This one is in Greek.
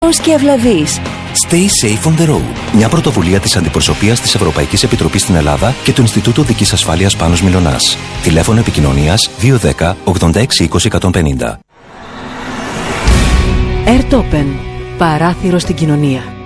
ασφαλής και ευλαβής. Stay safe on the road. Μια πρωτοβουλία της Αντιπροσωπείας της Ευρωπαϊκής Επιτροπής στην Ελλάδα και του Ινστιτούτου Οδικής Ασφάλειας Πάνος Μιλωνάς. Τηλέφωνο επικοινωνίας 210 86 20 150. Airtopen. Παράθυρο στην κοινωνία.